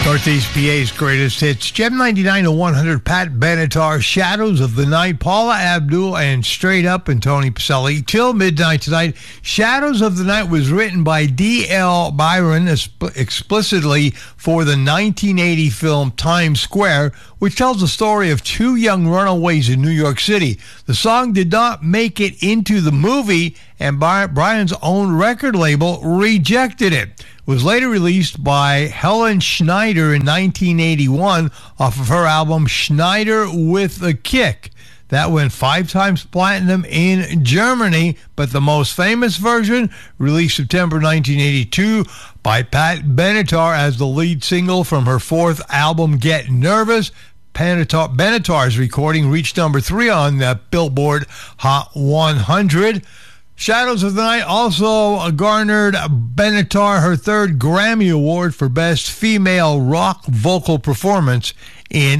Northeast PA's greatest hits. Gem 99 to 100, Pat Benatar, Shadows of the Night, Paula Abdul, and Straight Up and Tony Pacelli. Till midnight tonight, Shadows of the Night was written by D.L. Byron explicitly for the 1980 film Times Square, which tells the story of two young runaways in New York City. The song did not make it into the movie, and Brian's own record label rejected it. Was later released by Helen Schneider in 1981 off of her album Schneider with a Kick. That went 5 times platinum in Germany, but the most famous version, released September 1982 by Pat Benatar as the lead single from her 4th album, Get Nervous. Benatar's recording reached number 3 on the Billboard Hot 100. Shadows of the Night also garnered Benatar her 3rd Grammy Award for Best Female Rock Vocal Performance in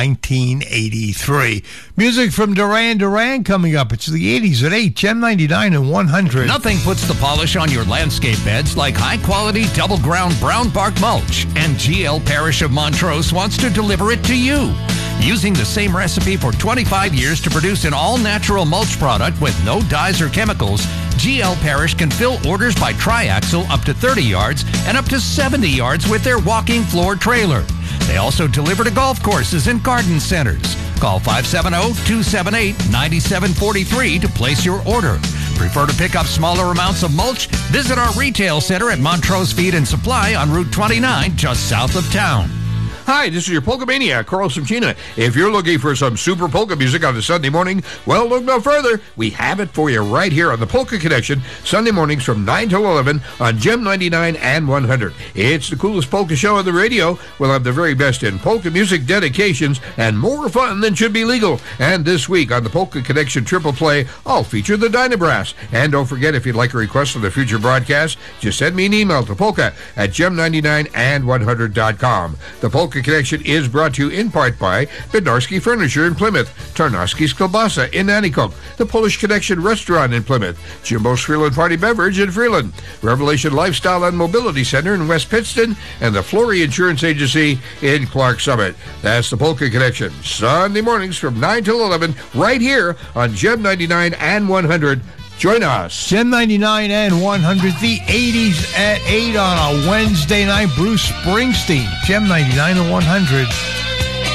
1983. Music from Duran Duran coming up. It's the 80s at 8, Gem 99 and 100. Nothing puts the polish on your landscape beds like high-quality double-ground brown bark mulch, and GL Parish of Montrose wants to deliver it to you. Using the same recipe for 25 years to produce an all-natural mulch product with no dyes or chemicals, GL Parish can fill orders by triaxle up to 30 yards and up to 70 yards with their walking floor trailer. They also deliver to golf courses and garden centers. Call 570-278-9743 to place your order. Prefer to pick up smaller amounts of mulch? Visit our retail center at Montrose Feed and Supply on Route 29, just south of town. Hi, this is your Polka Maniac, Carl Simchina. If you're looking for some super polka music on a Sunday morning, well, look no further. We have it for you right here on the Polka Connection, Sunday mornings from 9 till 11 on Gem 99 and 100. It's the coolest polka show on the radio. We'll have the very best in polka music, dedications, and more fun than should be legal. And this week on the Polka Connection Triple Play, I'll feature the Dynabrass. And don't forget, if you'd like a request for the future broadcast, just send me an email to polka@gem99and100.com. The Polka Connection is brought to you in part by Bednarski Furniture in Plymouth, Tarnowski's Kielbasa in Nanticoke, the Polish Connection Restaurant in Plymouth, Jimbo's Freeland Party Beverage in Freeland, Revelation Lifestyle and Mobility Center in West Pittston, and the Flory Insurance Agency in Clark Summit. That's the Polka Connection, Sunday mornings from 9 till 11, right here on Gem 99 and 100. Join us. Gem 99 and 100, the 80s at 8 on a Wednesday night. Bruce Springsteen, Gem 99 and 100.